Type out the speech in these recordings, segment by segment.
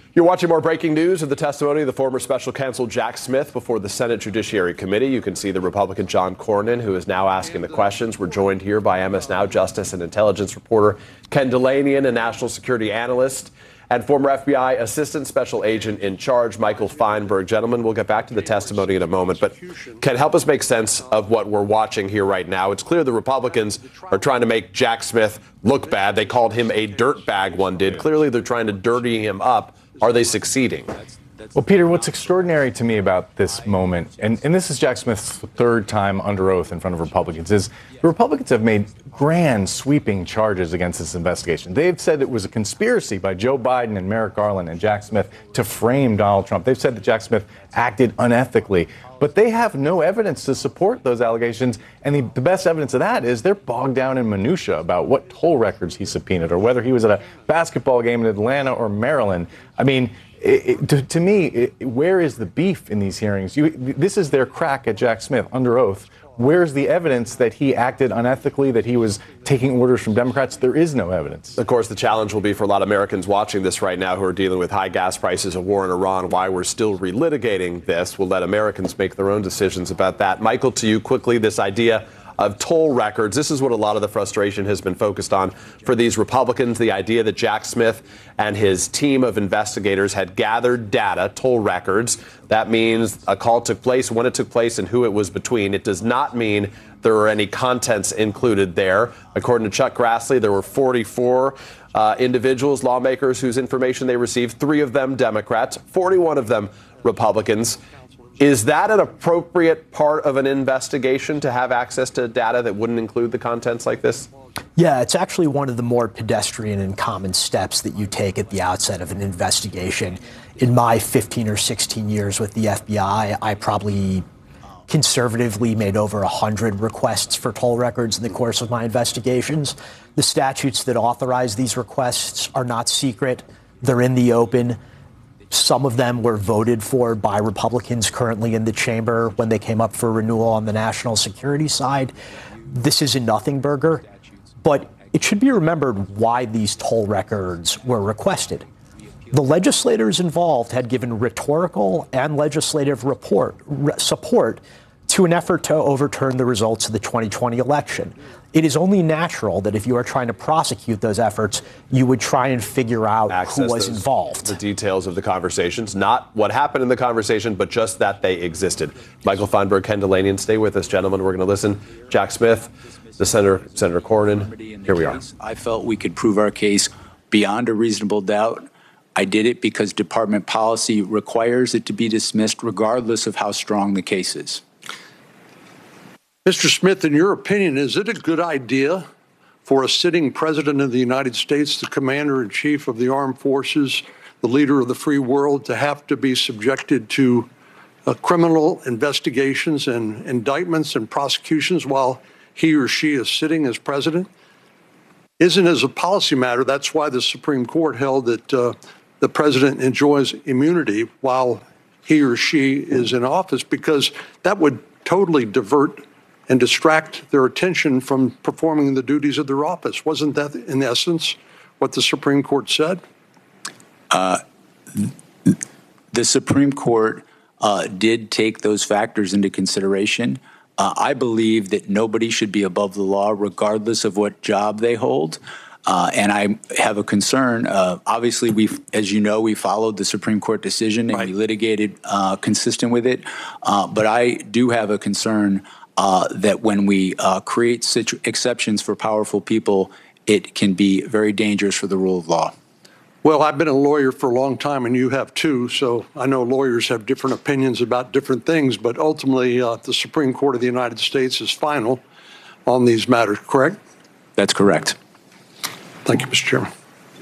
You're watching more breaking news of the testimony of the former special counsel Jack Smith before the Senate Judiciary Committee. You can see the Republican John Cornyn, who is now asking the questions. We're joined here by MS Now Justice and Intelligence reporter Ken Dilanian, a national security analyst, and former FBI Assistant Special Agent in Charge, Michael Feinberg. Gentlemen, we'll get back to the testimony in a moment, but Ken, help us make sense of what we're watching here right now. It's clear the Republicans are trying to make Jack Smith look bad. They called him a dirtbag, one did. Clearly, they're trying to dirty him up. Are they succeeding? Well, Peter, what's extraordinary to me about this moment, and this is Jack Smith's third time under oath in front of Republicans, is the Republicans have made grand, sweeping charges against this investigation. They've said it was a conspiracy by Joe Biden and Merrick Garland and Jack Smith to frame Donald Trump. They've said that Jack Smith acted unethically. But they have no evidence to support those allegations. And the best evidence of that is they're bogged down in minutia about what toll records he subpoenaed or whether he was at a basketball game in Atlanta or Maryland. I mean, to me, where is the beef in these hearings? This is their crack at Jack Smith under oath. Where's the evidence that he acted unethically, that he was taking orders from Democrats? There is no evidence. Of course, the challenge will be for a lot of Americans watching this right now who are dealing with high gas prices, a war in Iran, why we're still relitigating this. We'll let Americans make their own decisions about that. Michael, to you quickly, this idea of toll records. This is what a lot of the frustration has been focused on for these Republicans, the idea that Jack Smith and his team of investigators had gathered data, toll records. That means a call took place, when it took place, and who it was between. It does not mean there were any contents included there. According to Chuck Grassley, there were 44 individuals, lawmakers, whose information they received, 3 of them Democrats, 41 of them Republicans. Is that an appropriate part of an investigation to have access to data that wouldn't include the contents like this? Yeah, it's actually one of the more pedestrian and common steps that you take at the outset of an investigation. In my 15 or 16 years with the FBI, I probably conservatively made over 100 requests for toll records in the course of my investigations. The statutes that authorize these requests are not secret. They're in the open. Some of them were voted for by Republicans currently in the chamber when they came up for renewal on the national security side. This is a nothing burger, but it should be remembered why these toll records were requested. The legislators involved had given rhetorical and legislative support to an effort to overturn the results of the 2020 election. It is only natural that if you are trying to prosecute those efforts, you would try and figure out who was involved. The details of the conversations, not what happened in the conversation, but just that they existed. Michael Feinberg, Ken Dilanian, stay with us, gentlemen. We're going to listen. Jack Smith, the Senator Cornyn. Here we are. I felt we could prove our case beyond a reasonable doubt. I did it because department policy requires it to be dismissed regardless of how strong the case is. Mr. Smith, in your opinion, is it a good idea for a sitting president of the United States, the commander-in-chief of the armed forces, the leader of the free world, to have to be subjected to criminal investigations and indictments and prosecutions while he or she is sitting as president? Isn't as a policy matter, that's why the Supreme Court held that the president enjoys immunity while he or she is in office, because that would totally divert and distract their attention from performing the duties of their office. Wasn't that, in essence, what the Supreme Court said? The Supreme Court did take those factors into consideration. I believe that nobody should be above the law regardless of what job they hold. And I have a concern. Obviously, as you know, we followed the Supreme Court decision and we litigated consistent with it. But I do have a concern that when we create exceptions for powerful people, it can be very dangerous for the rule of law. Well, I've been a lawyer for a long time, and you have too, so I know lawyers have different opinions about different things, but ultimately the Supreme Court of the United States is final on these matters, correct? That's correct. Thank you, Mr. Chairman.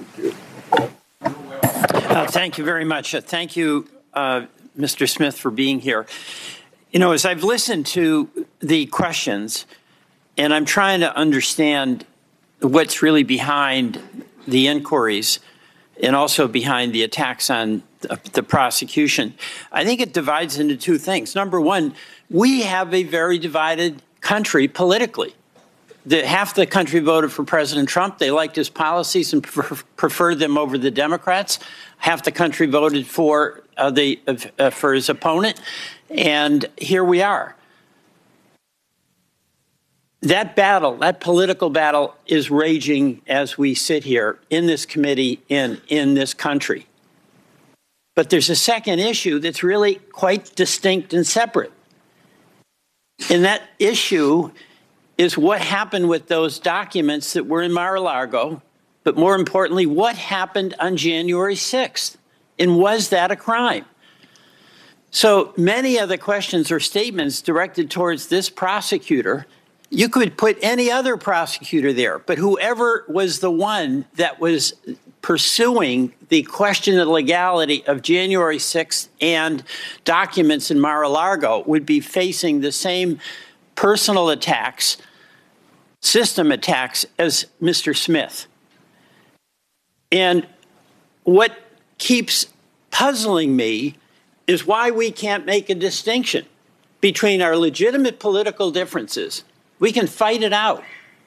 Thank you very much. Thank you, Mr. Smith, for being here. You know, as I've listened to the questions, and I'm trying to understand what's really behind the inquiries and also behind the attacks on the prosecution, I think it divides into two things. Number one, we have a very divided country politically. half the country voted for President Trump. They liked his policies and preferred them over the Democrats. Half the country voted for his opponent, and here we are. That battle, that political battle, is raging as we sit here in this committee in this country. But there's a second issue that's really quite distinct and separate. And that issue is what happened with those documents that were in Mar-a-Lago, but more importantly, what happened on January 6th? And was that a crime? So many of the questions or statements directed towards this prosecutor, you could put any other prosecutor there, but whoever was the one that was pursuing the question of legality of January 6th and documents in Mar-a-Lago would be facing the same personal attacks, system attacks as Mr. Smith. And what keeps puzzling me is why we can't make a distinction between our legitimate political differences. We can fight it out.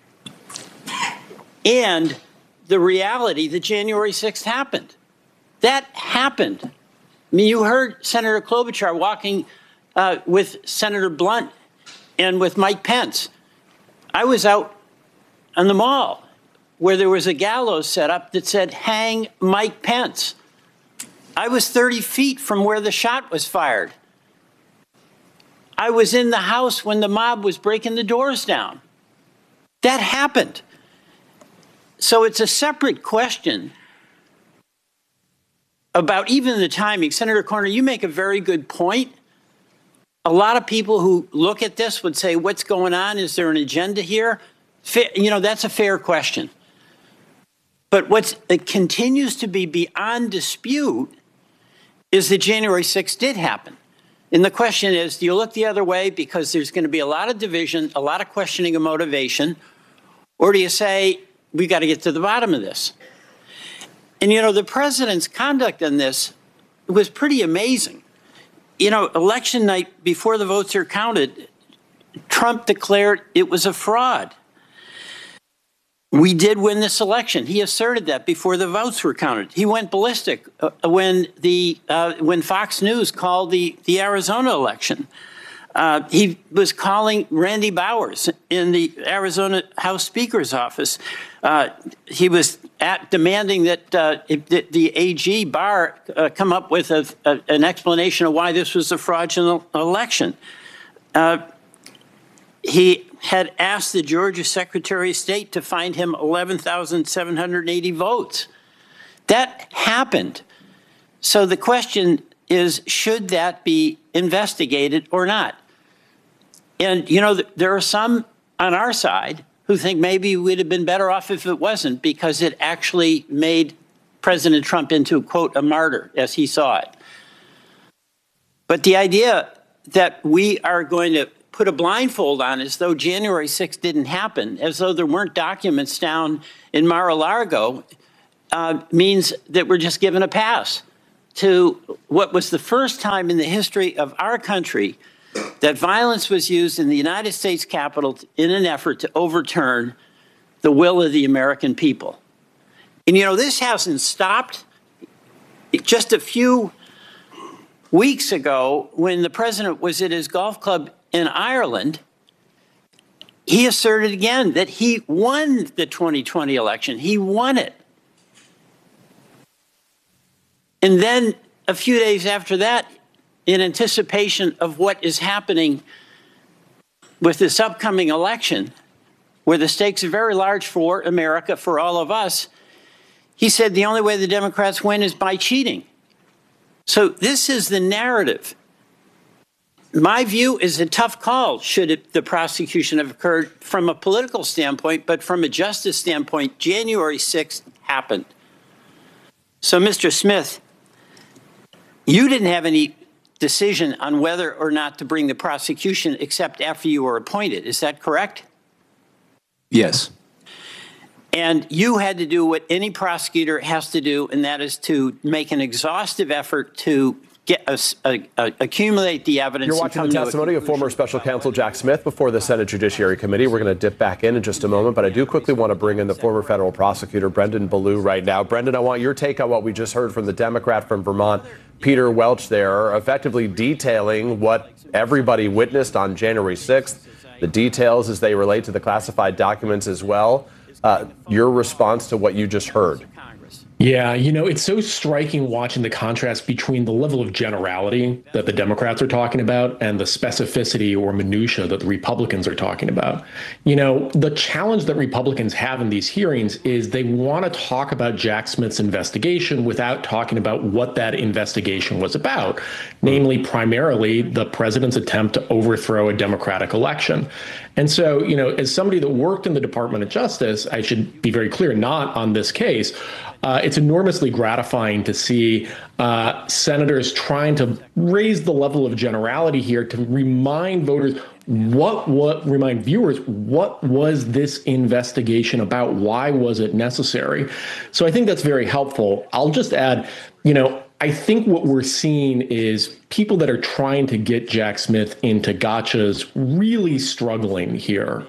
And the reality that January 6th happened. That happened. I mean, you heard Senator Klobuchar walking with Senator Blunt and with Mike Pence. I was out on the mall where there was a gallows set up that said, "Hang Mike Pence." I was 30 feet from where the shot was fired. I was in the house when the mob was breaking the doors down. That happened. So it's a separate question about even the timing. Senator Corner, you make a very good point. A lot of people who look at this would say, what's going on? Is there an agenda here? That's a fair question. But it continues to be beyond dispute is that January 6th did happen. And the question is, do you look the other way because there's going to be a lot of division, a lot of questioning of motivation, or do you say, we got to get to the bottom of this? And, the president's conduct on this was pretty amazing. Election night, before the votes are counted, Trump declared it was a fraud. We did win this election. He asserted that before the votes were counted. He went ballistic when Fox News called the Arizona election. He was calling Randy Bowers in the Arizona House Speaker's office. He was demanding that the AG Barr come up with an explanation of why this was a fraudulent election. He had asked the Georgia Secretary of State to find him 11,780 votes. That happened. So the question is, should that be investigated or not? And, there are some on our side who think maybe we'd have been better off if it wasn't, because it actually made President Trump into, quote, a martyr, as he saw it. But the idea that we are going to put a blindfold on as though January 6th didn't happen, as though there weren't documents down in Mar-a-Lago, means that we're just given a pass to what was the first time in the history of our country that violence was used in the United States Capitol in an effort to overturn the will of the American people. And, this hasn't stopped. Just a few weeks ago, when the president was at his golf club in Ireland, he asserted again that he won the 2020 election. He won it. And then a few days after that, in anticipation of what is happening with this upcoming election, where the stakes are very large for America, for all of us, he said the only way the Democrats win is by cheating. So this is the narrative. My view is a tough call should the prosecution have occurred from a political standpoint, but from a justice standpoint, January 6th happened. So, Mr. Smith, you didn't have any decision on whether or not to bring the prosecution except after you were appointed. Is that correct? Yes. And you had to do what any prosecutor has to do, and that is to make an exhaustive effort to accumulate the evidence. You're watching the testimony of former special counsel Jack Smith before the Senate Judiciary Committee. We're going to dip back in just a moment, but I do quickly want to bring in the former federal prosecutor, Brendan Ballou, right now. Brendan, I want your take on what we just heard from the Democrat from Vermont, Peter Welch, there, effectively detailing what everybody witnessed on January 6th, the details as they relate to the classified documents as well. Your response to what you just heard? Yeah, it's so striking watching the contrast between the level of generality that the Democrats are talking about and the specificity or minutia that the Republicans are talking about. The challenge that Republicans have in these hearings is they want to talk about Jack Smith's investigation without talking about what that investigation was about, namely primarily the president's attempt to overthrow a democratic election. And so, as somebody that worked in the Department of Justice, I should be very clear, not on this case. It's enormously gratifying to see senators trying to raise the level of generality here to remind voters remind viewers what was this investigation about? Why was it necessary? So I think that's very helpful. I'll just add, I think what we're seeing is people that are trying to get Jack Smith into gotchas really struggling here.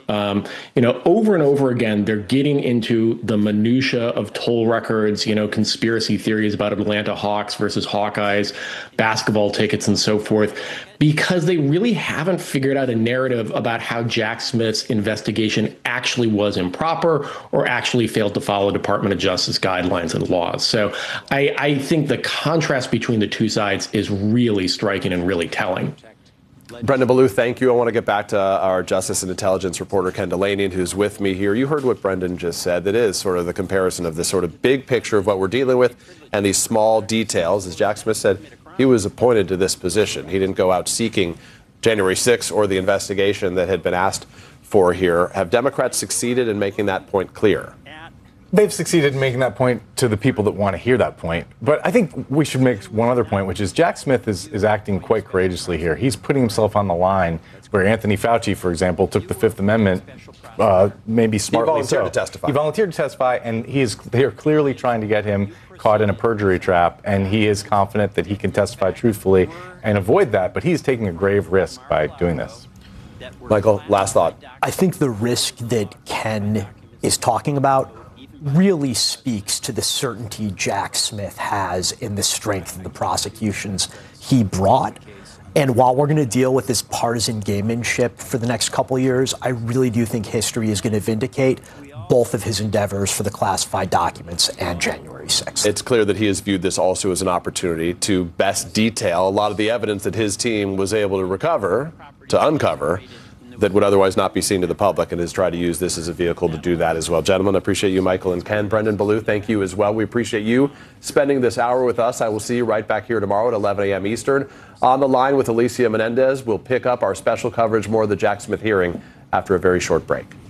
Over and over again, they're getting into the minutia of toll records, conspiracy theories about Atlanta Hawks versus Hawkeyes, basketball tickets and so forth, because they really haven't figured out a narrative about how Jack Smith's investigation actually was improper or actually failed to follow Department of Justice guidelines and laws. So I think the contrast between the two sides is really striking and really telling. Brendan Ballou, thank you. I want to get back to our Justice and Intelligence reporter, Ken Delanian, who's with me here. You heard what Brendan just said. That is sort of the comparison of this sort of big picture of what we're dealing with and these small details. As Jack Smith said, he was appointed to this position. He didn't go out seeking January 6th or the investigation that had been asked for here. Have Democrats succeeded in making that point clear? They've succeeded in making that point to the people that want to hear that point. But I think we should make one other point, which is Jack Smith is acting quite courageously here. He's putting himself on the line where Anthony Fauci, for example, took the Fifth Amendment, maybe smartly. He volunteered to testify. He volunteered to testify, and they are clearly trying to get him caught in a perjury trap, and he is confident that he can testify truthfully and avoid that, but he's taking a grave risk by doing this. Michael, last thought. I think the risk that Ken is talking about really speaks to the certainty Jack Smith has in the strength of the prosecutions he brought. And while we're going to deal with this partisan gamemanship for the next couple of years, I really do think history is going to vindicate both of his endeavors for the classified documents and January 6th. It's clear that he has viewed this also as an opportunity to best detail a lot of the evidence that his team was able to uncover, that would otherwise not be seen to the public, and has tried to use this as a vehicle to do that as well. Gentlemen, I appreciate you, Michael and Ken. Brendan Ballou, thank you as well. We appreciate you spending this hour with us. I will see you right back here tomorrow at 11 a.m. Eastern. On the line with Alicia Menendez, we'll pick up our special coverage, more of the Jack Smith hearing, after a very short break.